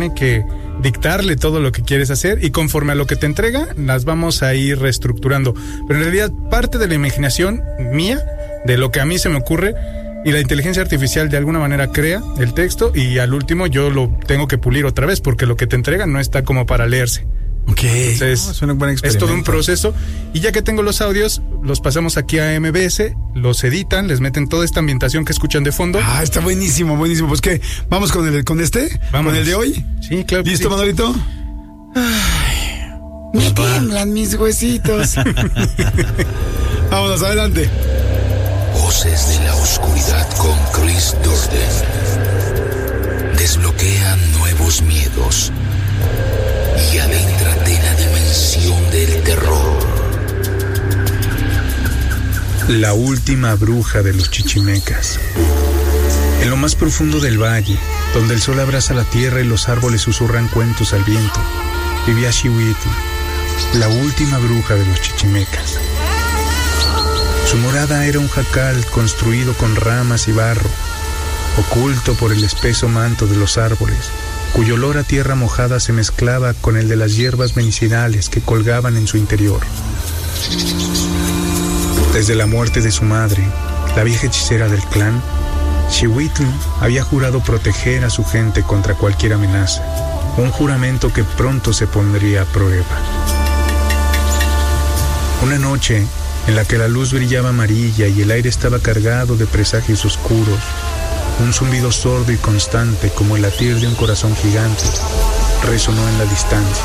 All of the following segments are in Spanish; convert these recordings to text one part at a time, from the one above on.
tiene que dictarle todo lo que quieres hacer, y conforme a lo que te entrega, las vamos a ir reestructurando. Pero en realidad parte de la imaginación mía, de lo que a mí se me ocurre, y la inteligencia artificial de alguna manera crea el texto, y al último yo lo tengo que pulir otra vez, porque lo que te entregan no está como para leerse. Ok. Entonces, es un buen experimento. Es todo un proceso, y ya que tengo los audios, los pasamos aquí a MBS, los editan, les meten toda esta ambientación que escuchan de fondo. Ah, está buenísimo, buenísimo. Pues ¿qué? ¿Vamos con este? Vamos. ¿Con el de hoy? Sí, claro. ¿Listo, sí. Manolito? Ay, me tiemblan mis huesitos. Vámonos, adelante. Voces de la oscuridad con Chris Durden. Desbloquea nuevos miedos y adéntrate en la dimensión del terror. La última bruja de los chichimecas. En lo más profundo del valle, donde el sol abraza la tierra y los árboles susurran cuentos al viento, vivía Xihuitl, la última bruja de los chichimecas. Su morada era un jacal construido con ramas y barro, oculto por el espeso manto de los árboles, cuyo olor a tierra mojada se mezclaba con el de las hierbas medicinales que colgaban en su interior. Desde la muerte de su madre, la vieja hechicera del clan, Xihuitl había jurado proteger a su gente contra cualquier amenaza, un juramento que pronto se pondría a prueba. Una noche, en la que la luz brillaba amarilla y el aire estaba cargado de presagios oscuros, un zumbido sordo y constante como el latir de un corazón gigante resonó en la distancia.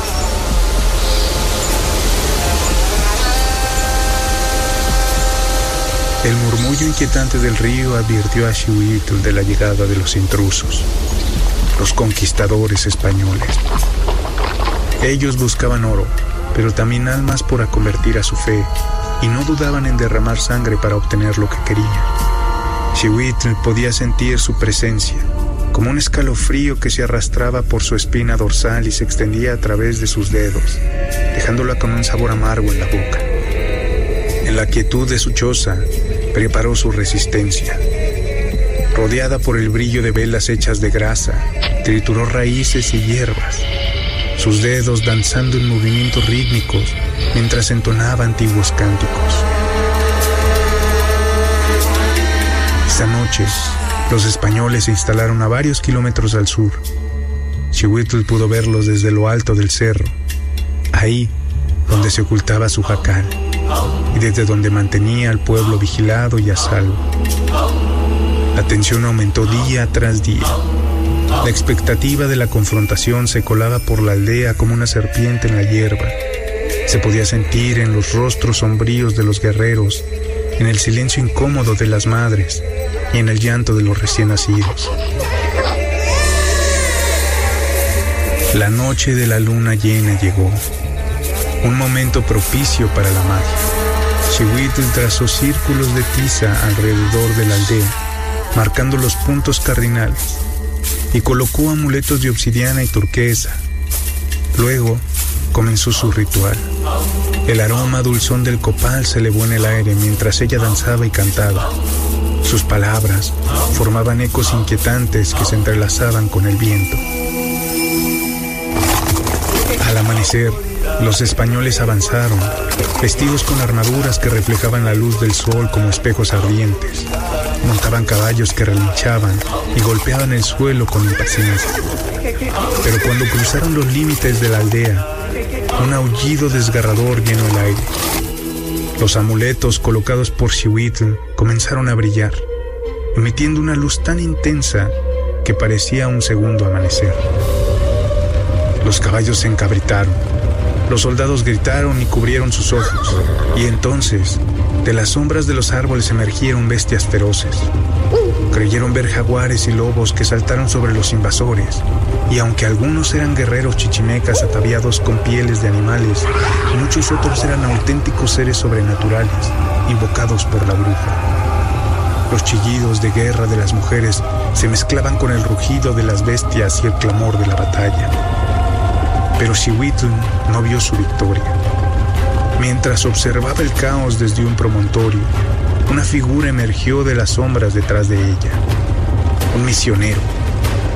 El murmullo inquietante del río advirtió a Xihuitl de la llegada de los intrusos, los conquistadores españoles. Ellos buscaban oro, pero también almas para convertir a su fe, y no dudaban en derramar sangre para obtener lo que querían. Xihuitl podía sentir su presencia, como un escalofrío que se arrastraba por su espina dorsal y se extendía a través de sus dedos, dejándola con un sabor amargo en la boca. En la quietud de su choza, preparó su resistencia. Rodeada por el brillo de velas hechas de grasa, trituró raíces y hierbas, sus dedos danzando en movimientos rítmicos mientras entonaba antiguos cánticos. Esa noche, los españoles se instalaron a varios kilómetros al sur. Xihuitl pudo verlos desde lo alto del cerro, ahí donde se ocultaba su jacal, y desde donde mantenía al pueblo vigilado y a salvo. La tensión aumentó día tras día. La expectativa de la confrontación se colaba por la aldea como una serpiente en la hierba. Se podía sentir en los rostros sombríos de los guerreros, en el silencio incómodo de las madres y en el llanto de los recién nacidos. La noche de la luna llena llegó, un momento propicio para la magia. Xihuitl trazó círculos de tiza alrededor de la aldea, marcando los puntos cardinales, y colocó amuletos de obsidiana y turquesa. Luego comenzó su ritual. El aroma dulzón del copal se elevó en el aire mientras ella danzaba y cantaba. Sus palabras formaban ecos inquietantes que se entrelazaban con el viento. Al amanecer, los españoles avanzaron, vestidos con armaduras que reflejaban la luz del sol como espejos ardientes. Montaban caballos que relinchaban y golpeaban el suelo con impaciencia. Pero cuando cruzaron los límites de la aldea, un aullido desgarrador llenó el aire. Los amuletos colocados por Xihuitl comenzaron a brillar, emitiendo una luz tan intensa que parecía un segundo amanecer. Los caballos se encabritaron, los soldados gritaron y cubrieron sus ojos, y entonces, de las sombras de los árboles emergieron bestias feroces. Creyeron ver jaguares y lobos que saltaron sobre los invasores, y aunque algunos eran guerreros chichimecas ataviados con pieles de animales, muchos otros eran auténticos seres sobrenaturales, invocados por la bruja. Los chillidos de guerra de las mujeres se mezclaban con el rugido de las bestias y el clamor de la batalla. Pero Xihuitl no vio su victoria. Mientras observaba el caos desde un promontorio, una figura emergió de las sombras detrás de ella. Un misionero.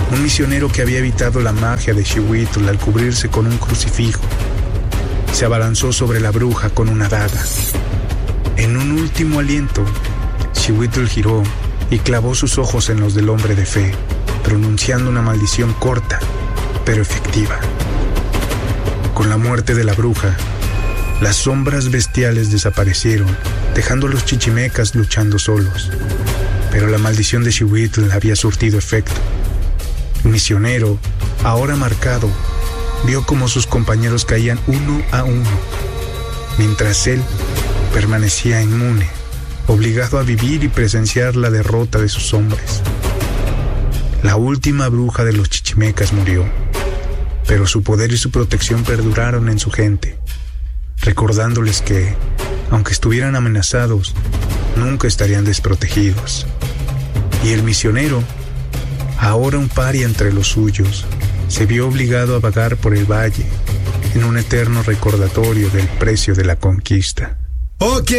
Un misionero que había evitado la magia de Xiuhitl al cubrirse con un crucifijo, se abalanzó sobre la bruja con una daga. En un último aliento, Xiuhitl giró y clavó sus ojos en los del hombre de fe, pronunciando una maldición corta, pero efectiva. Con la muerte de la bruja, las sombras bestiales desaparecieron, dejando a los chichimecas luchando solos. Pero la maldición de Xiuhitl había surtido efecto. El misionero, ahora marcado, vio cómo sus compañeros caían uno a uno, mientras él permanecía inmune, obligado a vivir y presenciar la derrota de sus hombres. La última bruja de los chichimecas murió, pero su poder y su protección perduraron en su gente, recordándoles que, aunque estuvieran amenazados, nunca estarían desprotegidos. Y el misionero, ahora un paria entre los suyos, se vio obligado a vagar por el valle en un eterno recordatorio del precio de la conquista. Ok.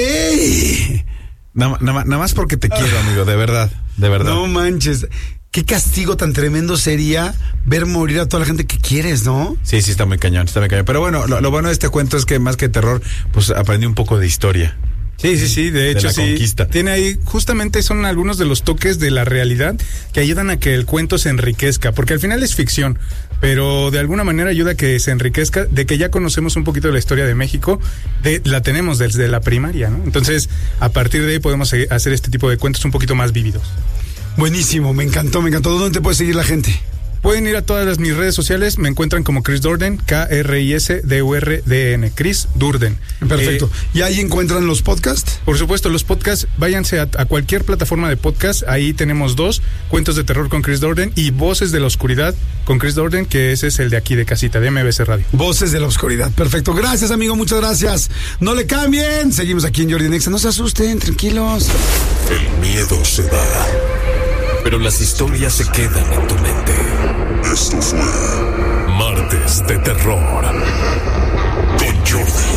Nada más porque te quiero, amigo, de verdad. No manches. Qué castigo tan tremendo sería ver morir a toda la gente que quieres, ¿no? Sí, está muy cañón. Pero bueno, lo bueno de este cuento es que más que terror, pues aprendí un poco de historia. Sí, de hecho, la conquista. Tiene ahí, justamente son algunos de los toques de la realidad que ayudan a que el cuento se enriquezca, porque al final es ficción, pero de alguna manera ayuda a que se enriquezca, de que ya conocemos un poquito de la historia de México, la tenemos desde la primaria, ¿no? Entonces, a partir de ahí podemos hacer este tipo de cuentos un poquito más vívidos. Buenísimo, me encantó. ¿Dónde te puede seguir la gente? Pueden ir a todas mis redes sociales, me encuentran como Chris Durden, KRISDURDN, Chris Durden. Perfecto. ¿Y ahí encuentran los podcasts? Por supuesto, los podcasts, váyanse a cualquier plataforma de podcast, ahí tenemos 2, Cuentos de Terror con Chris Durden y Voces de la Oscuridad con Chris Durden, que ese es el de aquí de casita, de MBC Radio. Voces de la Oscuridad, perfecto. Gracias, amigo, muchas gracias. No le cambien, seguimos aquí en Jordi en Exa, no se asusten, tranquilos. El miedo se va, pero las historias se quedan en tu mente. Esto fue Martes de Terror con Jordi.